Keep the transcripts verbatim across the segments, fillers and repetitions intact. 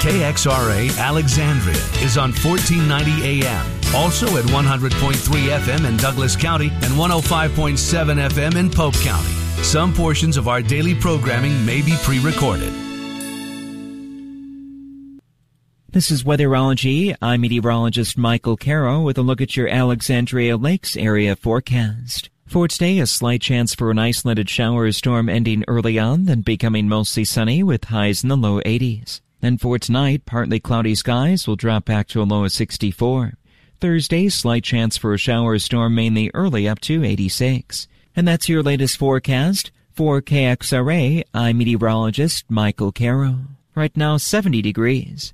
K X R A Alexandria is on fourteen ninety A M. Also at one hundred point three F M in Douglas County and one oh five point seven F M in Pope County. Some portions of our daily programming may be pre-recorded. This is Weatherology. I'm meteorologist Michael Caro with a look at your Alexandria Lakes area forecast. For today, a slight chance for an isolated shower or storm ending early on, then becoming mostly sunny with highs in the low eighties. Then for tonight, partly cloudy skies will drop back to a low of sixty-four. Thursday, slight chance for a shower or storm mainly early up to eighty-six. And that's your latest forecast. For K X R A, I'm meteorologist Michael Caro. Right now, seventy degrees.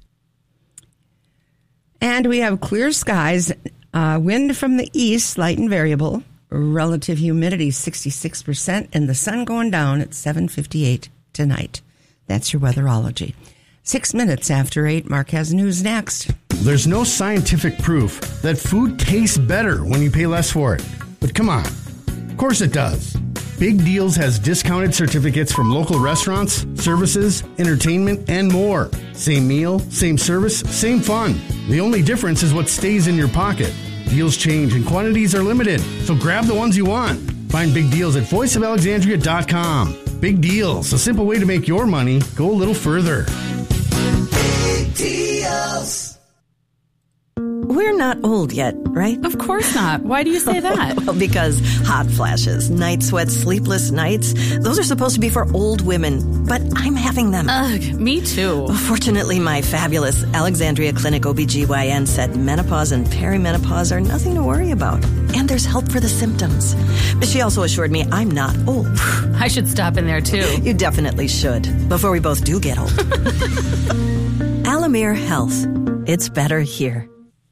And we have clear skies, uh, wind from the east, light and variable, relative humidity sixty-six percent, and the sun going down at seven fifty-eight tonight. That's your weatherology. Six minutes after eight, Mark has news next. There's no scientific proof that food tastes better when you pay less for it. But come on. Of course it does. Big Deals has discounted certificates from local restaurants, services, entertainment, and more. Same meal, same service, same fun. The only difference is what stays in your pocket. Deals change and quantities are limited, so grab the ones you want. Find Big Deals at voice of alexandria dot com. Big Deals, a simple way to make your money go a little further. Big Deals. We're not old yet, right? Of course not. Why do you say that? Well, because hot flashes, night sweats, sleepless nights, those are supposed to be for old women, but I'm having them. Ugh, me too. Well, fortunately, my fabulous Alexandria Clinic O B G Y N said menopause and perimenopause are nothing to worry about, and there's help for the symptoms. But she also assured me I'm not old. I should stop in there too. You definitely should, before we both do get old. Alamere Health. It's better here.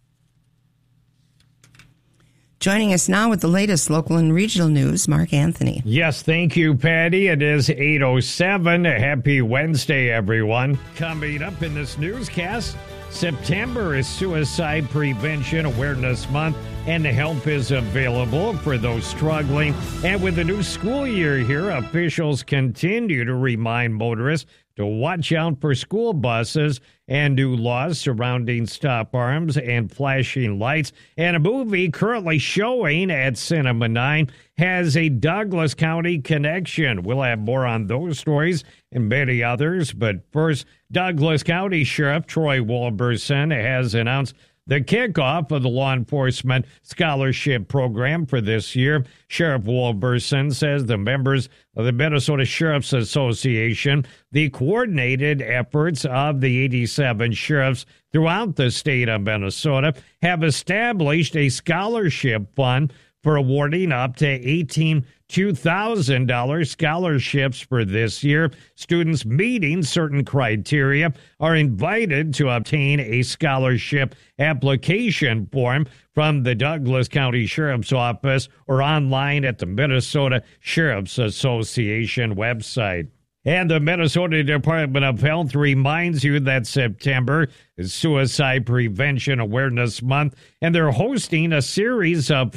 Joining us now with the latest local and regional news, Mark Anthony. Yes, thank you, Patty. It is eight oh seven. Happy Wednesday, everyone. Coming up in this newscast, September is Suicide Prevention Awareness Month, and help is available for those struggling. And with the new school year here, officials continue to remind motorists to watch out for school buses and new laws surrounding stop arms and flashing lights. And a movie currently showing at Cinema nine has a Douglas County connection. We'll have more on those stories and many others. But first, Douglas County Sheriff Troy Wilberson has announced the kickoff of the Law Enforcement Scholarship Program for this year. Sheriff Wilberson says the members of the Minnesota Sheriff's Association, the coordinated efforts of the eighty-seven sheriffs throughout the state of Minnesota, have established a scholarship fund for awarding up to eighteen two thousand dollars scholarships for this year. Students meeting certain criteria are invited to obtain a scholarship application form from the Douglas County Sheriff's Office or online at the Minnesota Sheriff's Association website. And the Minnesota Department of Health reminds you that September is Suicide Prevention Awareness Month, and they're hosting a series of